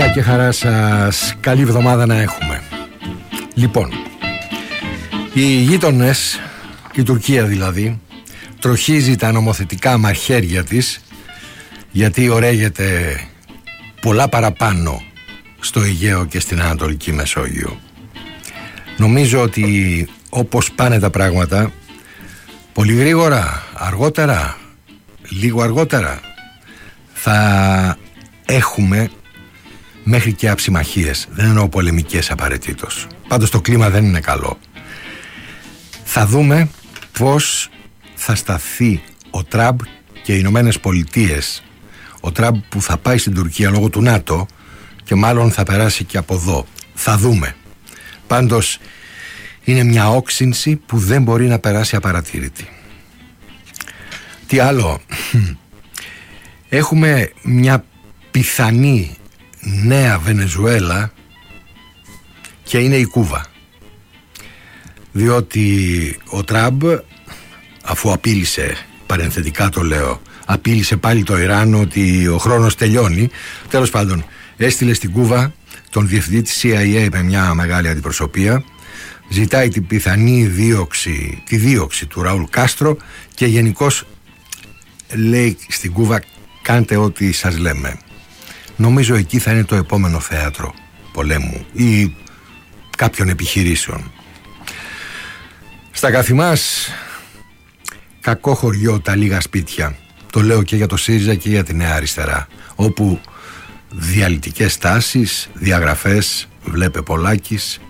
Γεια και χαρά σας. Καλή εβδομάδα να έχουμε. Λοιπόν, οι γείτονες, η Τουρκία δηλαδή, τροχίζει τα νομοθετικά μαχαίρια της, γιατί ωραίγεται πολλά παραπάνω στο Αιγαίο και στην Ανατολική Μεσόγειο. Νομίζω ότι όπως πάνε τα πράγματα, πολύ γρήγορα, αργότερα, λίγο αργότερα, θα έχουμε μέχρι και αψιμαχίες. Δεν εννοώ πολεμικές απαραίτητος. Πάντως το κλίμα δεν είναι καλό. Θα δούμε πώς θα σταθεί ο Τραμπ και οι Ηνωμένες Πολιτείες. Ο Τραμπ που θα πάει στην Τουρκία λόγω του ΝΑΤΟ και μάλλον θα περάσει και από εδώ. Θα δούμε. Πάντως είναι μια όξυνση που δεν μπορεί να περάσει απαρατήρητη. Τι άλλο? Έχουμε μια πιθανή νέα Βενεζουέλα και είναι η Κούβα. Διότι ο Τραμπ, αφού απείλησε, παρενθετικά το λέω, απείλησε πάλι το Ιράν ότι ο χρόνος τελειώνει, τέλος πάντων έστειλε στην Κούβα τον διευθυντή της CIA με μια μεγάλη αντιπροσωπεία, ζητάει την πιθανή δίωξη του Ραούλ Κάστρο και γενικώς λέει στην Κούβα κάντε ό,τι σας λέμε. Νομίζω εκεί θα είναι το επόμενο θέατρο πολέμου ή κάποιων επιχειρήσεων. Στα καθημάς, κακό χωριό τα λίγα σπίτια. Το λέω και για το ΣΥΡΙΖΑ και για τη Νέα Αριστερά, όπου διαλυτικές τάσεις, διαγραφές, βλέπε Πολάκης,